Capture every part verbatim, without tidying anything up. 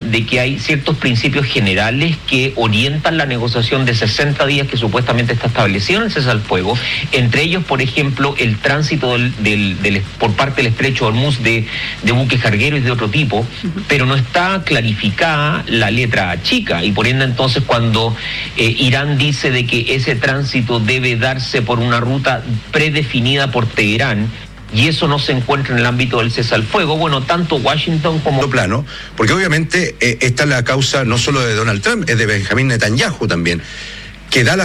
de que hay ciertos principios generales que orientan la negociación de sesenta días que supuestamente está establecido en el cese al fuego, entre ellos, por ejemplo, el tránsito del, del, del, por parte del estrecho de Hormuz de, de buques cargueros y de otro tipo, uh-huh. pero no está clarificada la letra chica, y por ende entonces cuando eh, Irán dice de que ese tránsito debe darse por una ruta predefinida por Teherán, y eso no se encuentra en el ámbito del cese al fuego, bueno, tanto Washington como... plano, porque obviamente eh, esta es la causa no solo de Donald Trump, es de Benjamín Netanyahu también, que da la...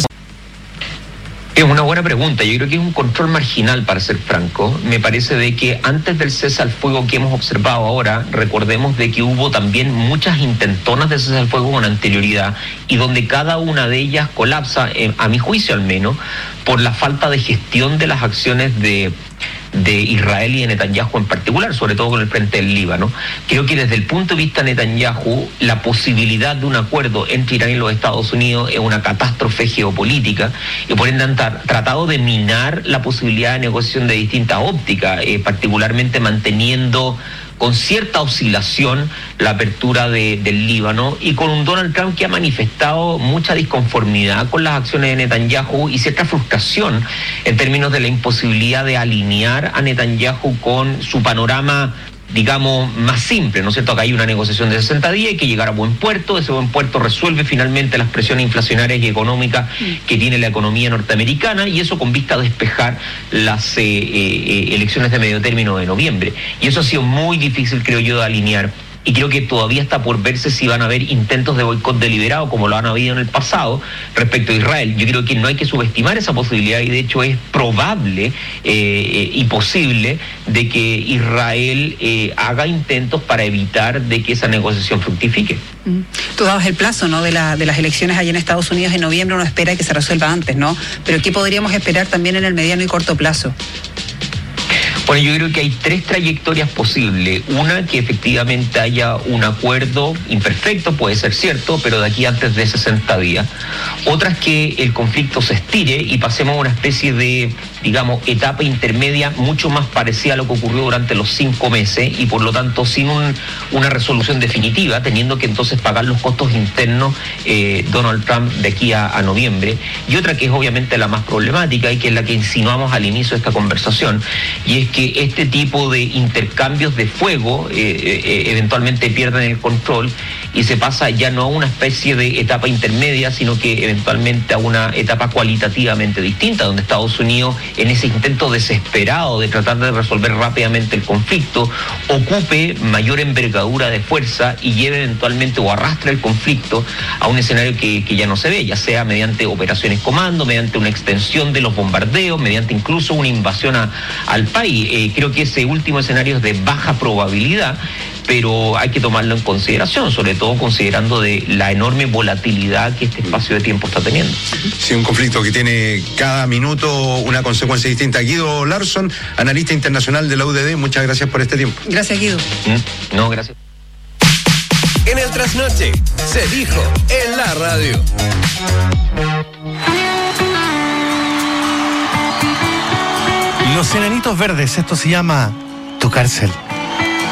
Es una buena pregunta. Yo creo que es un control marginal, para ser franco. Me parece de que antes del cese al fuego que hemos observado ahora, recordemos de que hubo también muchas intentonas de cese al fuego con anterioridad, y donde cada una de ellas colapsa, eh, a mi juicio al menos, por la falta de gestión de las acciones de... de Israel y de Netanyahu en particular, sobre todo con el frente del Líbano. Creo que desde el punto de vista de Netanyahu, la posibilidad de un acuerdo entre Irán y los Estados Unidos es una catástrofe geopolítica, y por ende han tratado de minar la posibilidad de negociación de distintas ópticas, eh, particularmente manteniendo con cierta oscilación la apertura de, del Líbano, y con un Donald Trump que ha manifestado mucha disconformidad con las acciones de Netanyahu y cierta frustración en términos de la imposibilidad de alinear a Netanyahu con su panorama, digamos, más simple, ¿no es cierto? Acá hay una negociación de sesenta días, hay que llegar a buen puerto, ese buen puerto resuelve finalmente las presiones inflacionarias y económicas que tiene la economía norteamericana, y eso con vista a despejar las eh, eh, elecciones de medio término de noviembre. Y eso ha sido muy difícil, creo yo, de alinear. Y creo que todavía está por verse si van a haber intentos de boicot deliberado, como lo han habido en el pasado, respecto a Israel. Yo creo que no hay que subestimar esa posibilidad, y de hecho es probable eh, y posible de que Israel eh, haga intentos para evitar de que esa negociación fructifique. Mm. Tú dabas el plazo, ¿no?, de, la, de las elecciones allá en Estados Unidos en noviembre. Uno espera que se resuelva antes, ¿no? Pero ¿qué podríamos esperar también en el mediano y corto plazo? Bueno, yo creo que hay tres trayectorias posibles. Una, que efectivamente haya un acuerdo imperfecto, puede ser cierto, pero de aquí antes de sesenta días. Otra es que el conflicto se estire y pasemos a una especie de, digamos, etapa intermedia mucho más parecida a lo que ocurrió durante los cinco meses, y por lo tanto sin un, una resolución definitiva, teniendo que entonces pagar los costos internos eh, Donald Trump de aquí a, a noviembre. Y otra que es obviamente la más problemática, y que es la que insinuamos al inicio de esta conversación, y es que este tipo de intercambios de fuego eh, eh, eventualmente pierden el control y se pasa ya no a una especie de etapa intermedia, sino que eventualmente a una etapa cualitativamente distinta, donde Estados Unidos, en ese intento desesperado de tratar de resolver rápidamente el conflicto, ocupe mayor envergadura de fuerza y lleve eventualmente o arrastre el conflicto a un escenario que, que ya no se ve, ya sea mediante operaciones comando, mediante una extensión de los bombardeos, mediante incluso una invasión a, al país. Eh, creo que ese último escenario es de baja probabilidad, pero hay que tomarlo en consideración, sobre todo considerando de la enorme volatilidad que este espacio de tiempo está teniendo. Sí, un conflicto que tiene cada minuto una consecuencia distinta. Guido Larsson, analista internacional de la U D D, muchas gracias por este tiempo. Gracias, Guido. ¿Mm? No, gracias. En el Trasnoche se dijo en la radio. Los Enanitos Verdes, esto se llama Tu Cárcel.